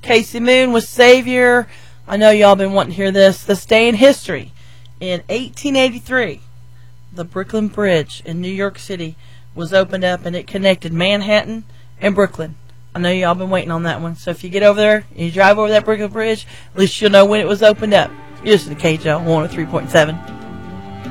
Casey Moon with Savior. I know y'all been wanting to hear this. This day in history. In 1883, the Brooklyn Bridge in New York City was opened up, and it connected Manhattan and Brooklyn. I know y'all been waiting on that one. So if you get over there and you drive over that Brooklyn Bridge, at least you'll know when it was opened up. You're listening to KJL 103.7.